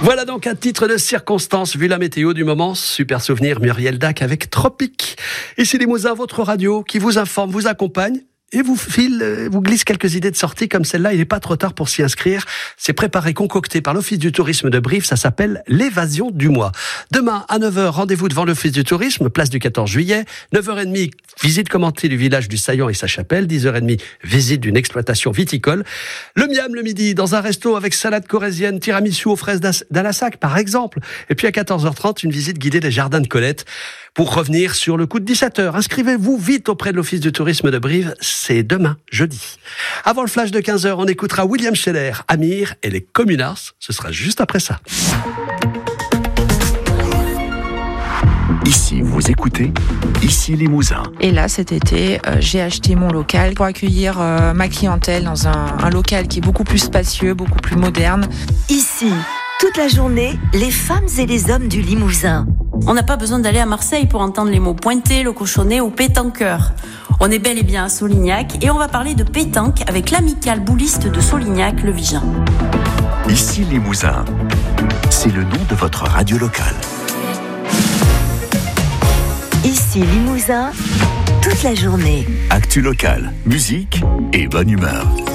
Voilà donc un titre de circonstance, vu la météo du moment. Super souvenir, Muriel Dac avec Tropique. Ici Limousin, votre radio qui vous informe, vous accompagne et vous glisse quelques idées de sortie comme celle-là. Il n'est pas trop tard pour s'y inscrire. C'est préparé, concocté par l'Office du tourisme de Brive. Ça s'appelle l'évasion du mois. Demain, à 9h, rendez-vous devant l'Office du tourisme, place du 14 juillet. 9h30, visite commentée du village du Saillant et sa chapelle. 10h30, visite d'une exploitation viticole. Le miam le midi, dans un resto avec salade corésienne, tiramisu aux fraises d'Alassac, par exemple. Et puis à 14h30, une visite guidée des jardins de Colette. Pour revenir sur le coup de 17h, inscrivez-vous vite auprès de l'Office du tourisme de Brive. C'est demain, jeudi. Avant le flash de 15h, on écoutera William Scheller, Amir et les Communards. Ce sera juste après ça. Ici, vous écoutez Ici Limousin. Et là, cet été, j'ai acheté mon local pour accueillir ma clientèle dans un local qui est beaucoup plus spacieux, beaucoup plus moderne. Ici, toute la journée, les femmes et les hommes du Limousin. On n'a pas besoin d'aller à Marseille pour entendre les mots pointé, le cochonnet ou pétanqueur. On est bel et bien à Solignac et on va parler de pétanque avec l'amicale bouliste de Solignac, le Vigen. Ici Limousin, c'est le nom de votre radio locale. Ici Limousin, toute la journée. Actu locale, musique et bonne humeur.